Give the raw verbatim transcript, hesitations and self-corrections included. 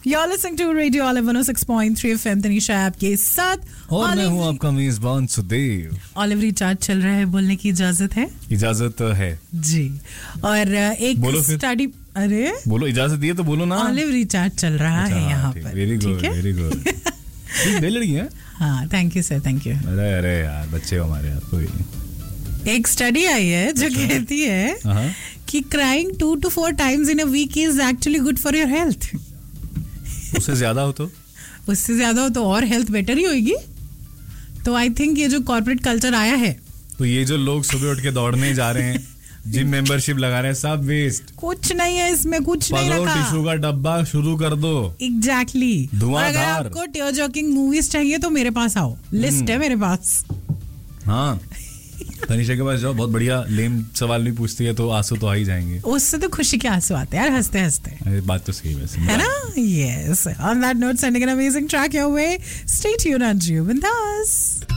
You're listening to Radio Olive one oh six point three F M Tanisha आपके साथ और मैं हूँ आपका मेजबान सुदेव। ऑलिव रिचार्ज चल रहा है, बोलने की इजाजत है? इजाजत है जी। और एक स्टडी, अरे बोलो, इजाजत दिए तो बोलो ना। ऑलिव रिचार्ज चल रहा है यहाँ पर। Very good very good. दे लड़की है। हाँ, thank you sir, thank you. अरे अरे यार, बच्चे हो हमारे यार। कोई एक स्टडी आई है जो कहती है कि crying to to four times in a week is actually good for your health. उससे ज्यादा हो तो उससे ज्यादा हो तो और हेल्थ बेटर ही होगी। तो आई थिंक ये जो कॉर्पोरेट कल्चर आया है, तो ये जो लोग सुबह उठ के दौड़ने जा रहे हैं, जिम मेंबरशिप लगा रहे हैं, सब वेस्ट। कुछ नहीं है इसमें, कुछ नहीं रखा। टिश्यू का डब्बा शुरू कर दो। Exactly exactly. अगर आपको टियर जॉकिंग मूवीज चाहिए तो मेरे पास आओ, लिस्ट है मेरे पास। हाँ, तनीषा के पास जाओ, बहुत बढ़िया लेम सवाल भी पूछती है तो आंसू तो आ ही जाएंगे। उससे तो खुशी के आंसू आते हैं यार, हंसते हंसते। बात तो सही वैसे है ना? Yes. On that note, sending an amazing track your way. Stay tuned on जियो बिंदास।